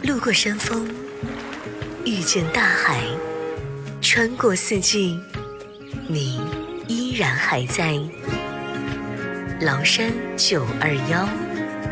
路过山峰，遇见大海，穿过四季，你依然还在。崂山921。